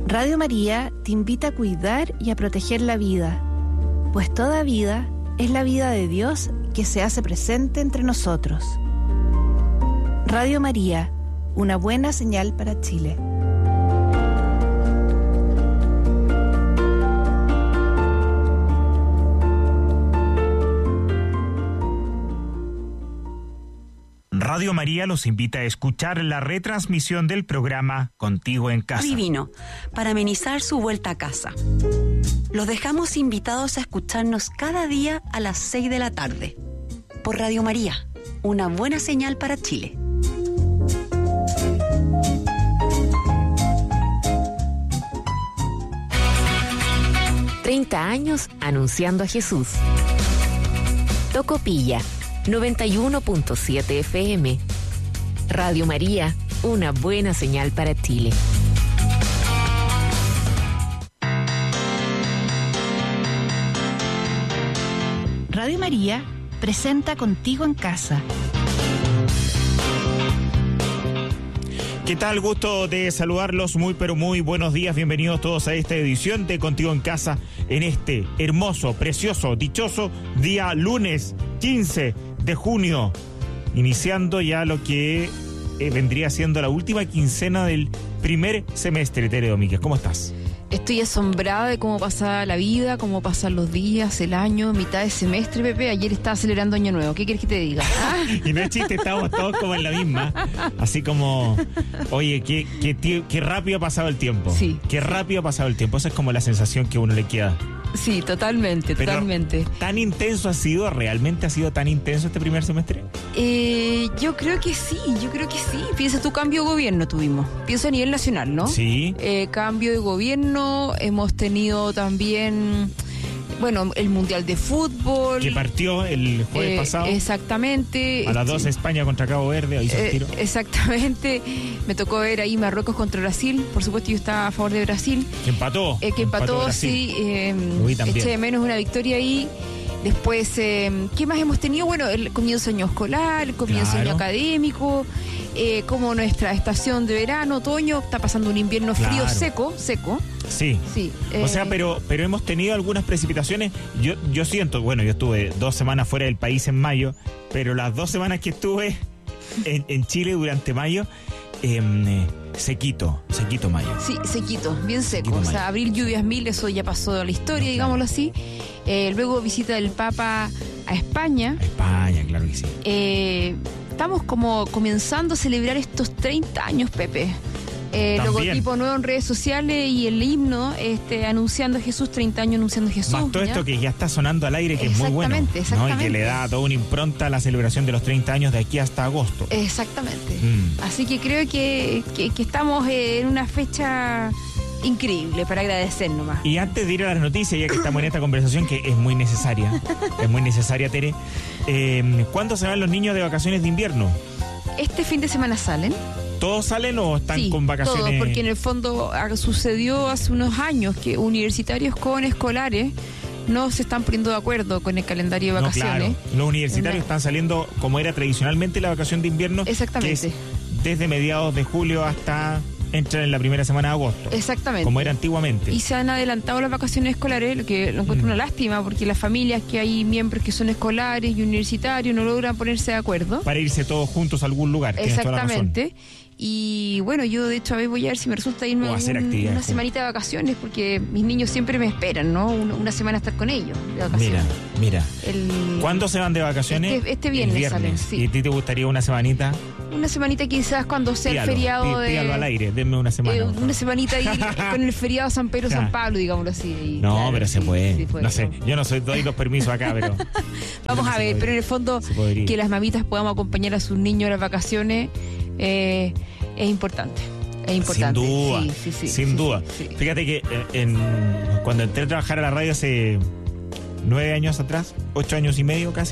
Radio María te invita a cuidar y a proteger la vida, pues toda vida es la vida de Dios que se hace presente entre nosotros. Radio María, una buena señal para Chile. Radio María los invita a escuchar la retransmisión del programa Contigo en Casa. Divino, para amenizar su vuelta a casa. Los dejamos invitados a escucharnos cada día a las 6 de la tarde. Por Radio María, una buena señal para Chile. ...30 años anunciando a Jesús. Tocopilla 91.7 FM. Radio María, una buena señal para Chile. Radio María presenta Contigo en Casa. ¿Qué tal? Gusto de saludarlos, muy pero muy buenos días, bienvenidos todos a esta edición de Contigo en Casa en este hermoso, precioso, dichoso día lunes 15 de junio, iniciando ya lo que vendría siendo la última quincena del primer semestre. Tere Domínguez, ¿cómo estás? Estoy asombrada de cómo pasa la vida, cómo pasan los días, el año, mitad de semestre, Pepe. Ayer estaba celebrando Año Nuevo. ¿Qué quieres que te diga? Y no es chiste, estamos todos como en la misma. Así como, oye, qué rápido ha pasado el tiempo. Sí. Qué rápido ha pasado el tiempo. Esa es como la sensación que a uno le queda. Sí, totalmente, Pero, totalmente. ¿tan intenso ha sido? ¿Realmente ha sido tan intenso este primer semestre? Yo creo que sí. Piensa, tu cambio de gobierno tuvimos. Pienso a nivel nacional, ¿no? Sí. Cambio de gobierno, hemos tenido también... Bueno, el Mundial de Fútbol. Que partió el jueves pasado. Exactamente. A las 12 España contra Cabo Verde, ahí se tiró. Exactamente. Me tocó ver ahí Marruecos contra Brasil. Por supuesto, yo estaba a favor de Brasil. Que empató. Que empató, sí. Eché de menos una victoria ahí. Después, ¿qué más hemos tenido? Bueno, el comienzo de año escolar, el comienzo de año académico, como nuestra estación de verano, otoño, está pasando un invierno frío, seco. Sí. O sea, pero hemos tenido algunas precipitaciones. Yo siento, bueno, yo estuve 2 semanas fuera del país en mayo, pero las 2 semanas que estuve en Chile durante mayo, sequito mayo. Sí, sequito, bien seco. O sea, abril lluvias mil, eso ya pasó a la historia, digámoslo así. Luego visita del Papa a España. Claro que sí. Estamos como comenzando a celebrar estos 30 años, Pepe. Logotipo nuevo en redes sociales y el himno anunciando a Jesús, 30 años anunciando a Jesús. Más todo esto que ya está sonando al aire, que es muy bueno, ¿no? Y que le da toda una impronta a la celebración de los 30 años de aquí hasta agosto. Exactamente. Así que creo que estamos en una fecha increíble para agradecer nomás. Y antes de ir a las noticias, ya que estamos en esta conversación que es muy necesaria, Tere, ¿cuándo se van los niños de vacaciones de invierno? Este fin de semana salen. ¿Todos salen o están con vacaciones? Todos, porque en el fondo sucedió hace unos años que universitarios con escolares no se están poniendo de acuerdo con el calendario de vacaciones. Claro. Los universitarios están saliendo como era tradicionalmente la vacación de invierno. Exactamente. Que es desde mediados de julio hasta entrar en la primera semana de agosto. Exactamente. Como era antiguamente. Y se han adelantado las vacaciones escolares, lo que lo encuentro una lástima, porque las familias que hay miembros que son escolares y universitarios no logran ponerse de acuerdo. Para irse todos juntos a algún lugar. Exactamente. Y bueno, yo de hecho a veces voy a ver si me resulta irme una semanita de vacaciones, porque mis niños siempre me esperan, ¿no? Una semana estar con ellos de vacaciones. Mira. ¿Cuándo se van de vacaciones? Este viernes salen, sí. ¿Y a ti te gustaría una semanita? Una semanita quizás cuando sea el feriado pídalo al aire, denme una semana. Una semanita ahí con el feriado San Pedro, San Pablo, digámoslo así. No, claro, pero se puede. No sé, yo no doy los permisos acá, pero... Vamos a ver, pero en el fondo que las mamitas podamos acompañar a sus niños a las vacaciones es importante. Sin duda, sin duda. Sí. Fíjate que cuando entré a trabajar a la radio hace 9 años atrás, 8 años y medio casi,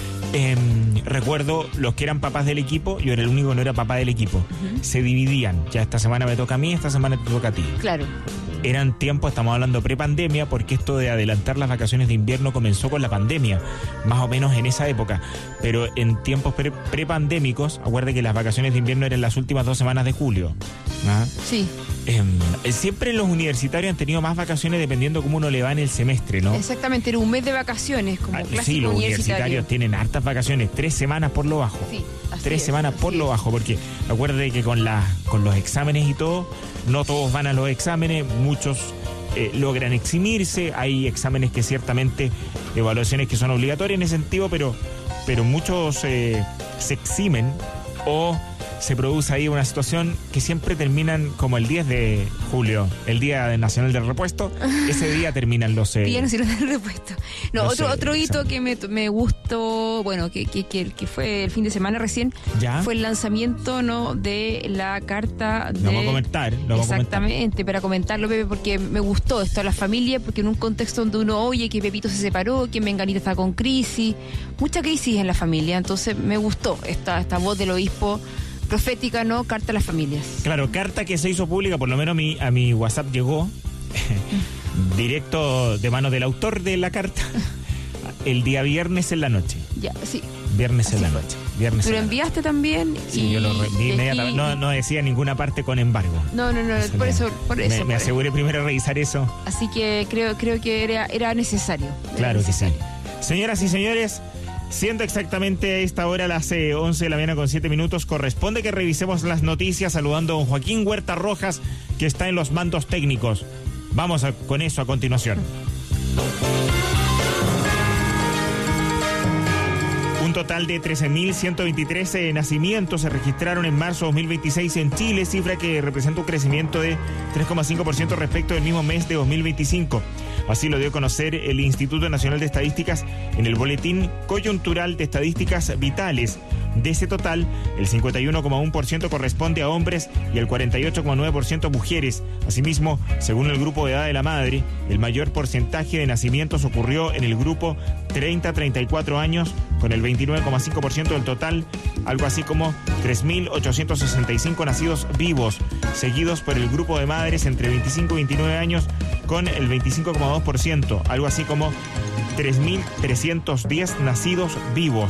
recuerdo los que eran papás del equipo, yo era el único que no era papá del equipo. Se dividían, ya esta semana me toca a mí, esta semana te toca a ti. Claro. Eran tiempos, estamos hablando prepandemia, porque esto de adelantar las vacaciones de invierno comenzó con la pandemia, más o menos en esa época. Pero en tiempos prepandémicos, acuérdate que las vacaciones de invierno eran las últimas 2 semanas de julio. Sí. Siempre los universitarios han tenido más vacaciones dependiendo cómo uno le va en el semestre, ¿no? Exactamente, era un mes de vacaciones, como clásico sí, los universitarios tienen hartas vacaciones, 3 semanas por lo bajo. Sí, 3 semanas por lo bajo, porque acuérdate que con los exámenes y todo, no todos van a los exámenes, muchos logran eximirse, hay exámenes que ciertamente, evaluaciones que son obligatorias en ese sentido, pero muchos se eximen o se produce ahí una situación que siempre terminan como el 10 de julio, el Día Nacional del Repuesto. Ese día terminan los... Día Nacional del Repuesto. No, otro hito que me gustó, bueno, que fue el fin de semana recién, ¿ya? Fue el lanzamiento, ¿no?, de la carta de... Lo vamos a comentar. Exactamente, para comentarlo, Pepe, porque me gustó esto a la familia, porque en un contexto donde uno oye que Pepito se separó, que Menganita está con crisis, mucha crisis en la familia, entonces me gustó esta voz del obispo profética, ¿no? Carta a las familias. Claro, carta que se hizo pública, por lo menos a mi WhatsApp llegó directo de mano del autor de la carta el día viernes en la noche. Ya, sí. Viernes en la noche. ¿Tú lo enviaste también? Sí, yo lo envié inmediatamente. No decía ninguna parte con embargo. No, por eso. Me aseguré primero de revisar eso. Así que creo que era necesario. Claro que sí. Señoras y señores, siendo exactamente a esta hora las 11 de la mañana con 7 minutos, corresponde que revisemos las noticias saludando a don Joaquín Huerta Rojas, que está en los mandos técnicos. Vamos con eso a continuación. Un total de 13.123 nacimientos se registraron en marzo de 2026 en Chile, cifra que representa un crecimiento de 3,5% respecto del mismo mes de 2025. Así lo dio a conocer el Instituto Nacional de Estadísticas en el Boletín Coyuntural de Estadísticas Vitales. De ese total, el 51,1% corresponde a hombres y el 48,9% a mujeres. Asimismo, según el grupo de edad de la madre, el mayor porcentaje de nacimientos ocurrió en el grupo 30-34 años, con el 29,5% del total, algo así como 3.865 nacidos vivos, seguidos por el grupo de madres entre 25 y 29 años, con el 25,2%, algo así como 3.310 nacidos vivos.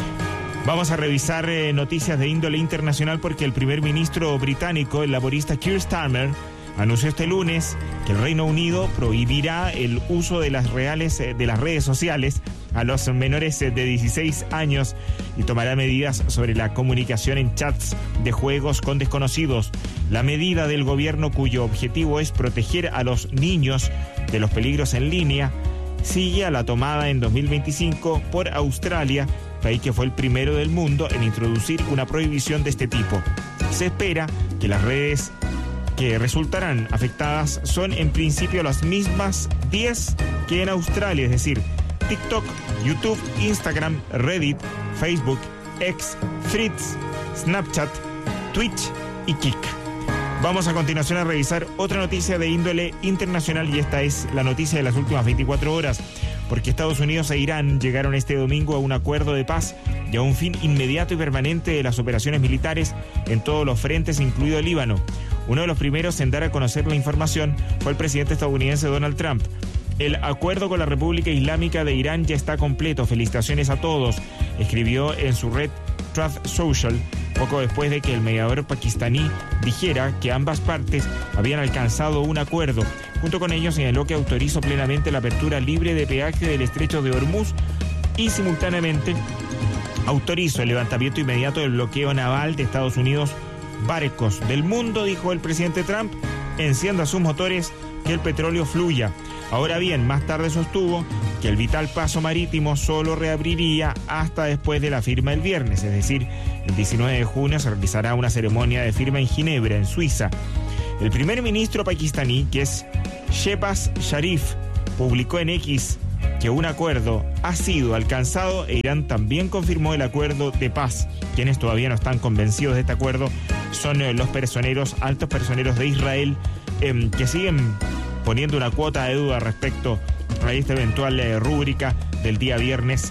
Vamos a revisar noticias de índole internacional porque el primer ministro británico, el laborista Keir Starmer, anunció este lunes que el Reino Unido prohibirá el uso de las redes sociales a los menores de 16 años y tomará medidas sobre la comunicación en chats de juegos con desconocidos. La medida del gobierno, cuyo objetivo es proteger a los niños de los peligros en línea, sigue a la tomada en 2025 por Australia, país que fue el primero del mundo en introducir una prohibición de este tipo. Se espera que las redes que resultarán afectadas son en principio las mismas 10 que en Australia, es decir, TikTok, YouTube, Instagram, Reddit, Facebook, X, Threads, Snapchat, Twitch y Kik. Vamos a continuación a revisar otra noticia de índole internacional y esta es la noticia de las últimas 24 horas, porque Estados Unidos e Irán llegaron este domingo a un acuerdo de paz y a un fin inmediato y permanente de las operaciones militares en todos los frentes, incluido el Líbano. Uno de los primeros en dar a conocer la información fue el presidente estadounidense Donald Trump. El acuerdo con la República Islámica de Irán ya está completo. Felicitaciones a todos, escribió en su red Truth Social, poco después de que el mediador pakistaní dijera que ambas partes habían alcanzado un acuerdo. Junto con ello señaló que autorizó plenamente la apertura libre de peaje del estrecho de Hormuz y simultáneamente autorizó el levantamiento inmediato del bloqueo naval de Estados Unidos. Barcos del mundo, dijo el presidente Trump, encienda sus motores, que el petróleo fluya. Ahora bien, más tarde sostuvo que el vital paso marítimo solo reabriría hasta después de la firma el viernes, es decir, el 19 de junio se realizará una ceremonia de firma en Ginebra, en Suiza. El primer ministro pakistaní, que es Shehbaz Sharif, publicó en X que un acuerdo ha sido alcanzado e Irán también confirmó el acuerdo de paz. Quienes todavía no están convencidos de este acuerdo son los altos personeros de Israel, que siguen poniendo una cuota de duda respecto a esta eventual rúbrica del día viernes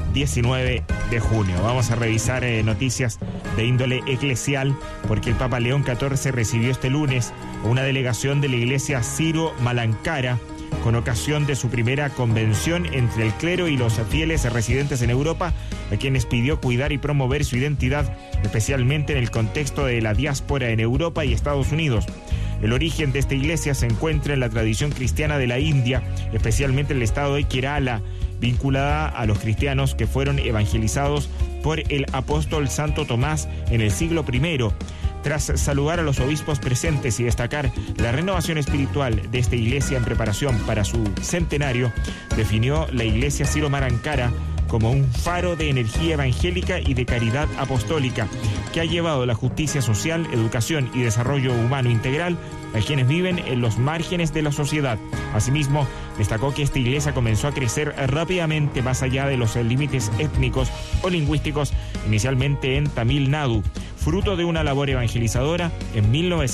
19 de junio. Vamos a revisar noticias de índole eclesial porque el Papa León XIV recibió este lunes una delegación de la iglesia Siro-Malankara con ocasión de su primera convención entre el clero y los fieles residentes en Europa, a quienes pidió cuidar y promover su identidad, especialmente en el contexto de la diáspora en Europa y Estados Unidos. El origen de esta iglesia se encuentra en la tradición cristiana de la India, especialmente en el estado de Kerala, vinculada a los cristianos que fueron evangelizados por el apóstol Santo Tomás en el siglo I. Tras saludar a los obispos presentes y destacar la renovación espiritual de esta iglesia en preparación para su centenario, definió la iglesia Siro-Malankara como un faro de energía evangélica y de caridad apostólica que ha llevado la justicia social, educación y desarrollo humano integral a quienes viven en los márgenes de la sociedad. Asimismo, destacó que esta iglesia comenzó a crecer rápidamente más allá de los límites étnicos o lingüísticos, inicialmente en Tamil Nadu, fruto de una labor evangelizadora en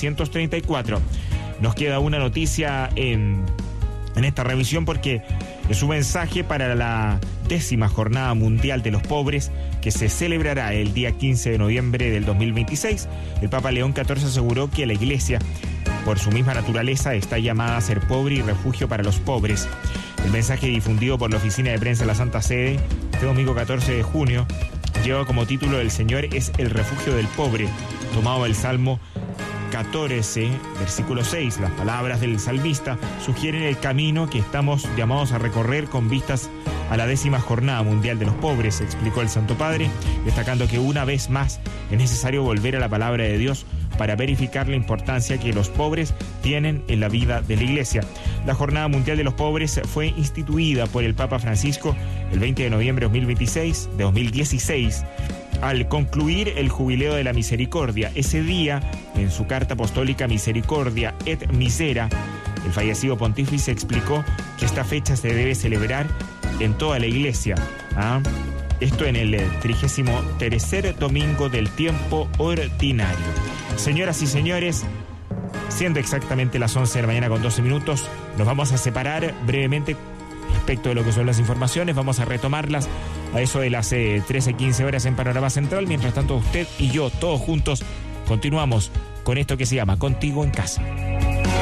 1934. Nos queda una noticia en esta revisión porque es un mensaje para la 10ª Jornada Mundial de los Pobres que se celebrará el día 15 de noviembre del 2026. El Papa León XIV aseguró que la Iglesia, por su misma naturaleza, está llamada a ser pobre y refugio para los pobres. El mensaje difundido por la Oficina de Prensa de la Santa Sede este domingo 14 de junio lleva como título "El Señor es el refugio del pobre", tomado del Salmo 14, versículo 6. Las palabras del salmista sugieren el camino que estamos llamados a recorrer con vistas a la 10ª Jornada Mundial de los Pobres, explicó el Santo Padre, destacando que una vez más es necesario volver a la palabra de Dios para verificar la importancia que los pobres tienen en la vida de la Iglesia. La Jornada Mundial de los Pobres fue instituida por el Papa Francisco el 20 de noviembre de 2016, al concluir el Jubileo de la Misericordia. Ese día, en su carta apostólica Misericordia et Misera, el fallecido pontífice explicó que esta fecha se debe celebrar en toda la Iglesia. Esto en el 33º domingo del tiempo ordinario. Señoras y señores, siendo exactamente las 11 de la mañana con 12 minutos, nos vamos a separar brevemente respecto de lo que son las informaciones. Vamos a retomarlas a eso de las 13:15 horas en Panorama Central. Mientras tanto, usted y yo, todos juntos, continuamos con esto que se llama Contigo en Casa.